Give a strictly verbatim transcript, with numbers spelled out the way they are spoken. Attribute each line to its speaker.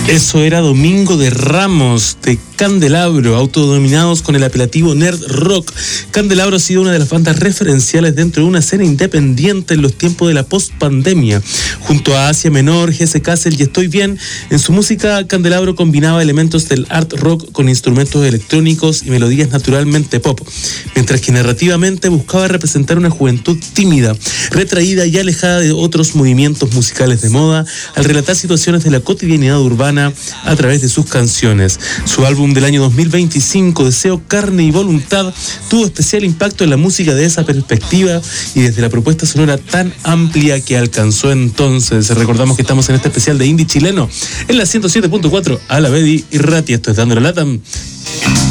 Speaker 1: Eso era Domingo de Ramos, de Candelabro, autodenominados con el apelativo Nerd Rock. Candelabro ha sido una de las bandas referenciales dentro de una escena independiente en los tiempos de la post-pandemia. Junto a Asia Menor, G S Castle y Estoy Bien, en su música Candelabro combinaba elementos del art rock con instrumentos electrónicos y melodías naturalmente pop, mientras que narrativamente buscaba representar una juventud tímida, retraída y alejada de otros movimientos musicales de moda, al relatar situaciones de la cotidianidad urbana a través de sus canciones. Su álbum del año dos mil veinticinco, Deseo, Carne y Voluntad, tuvo especial impacto en la música de esa perspectiva y desde la propuesta sonora tan amplia que alcanzó entonces. Recordamos que estamos en este especial de indie chileno en la ciento siete punto cuatro a la Bedi y Rati. Esto es Dando la Lata.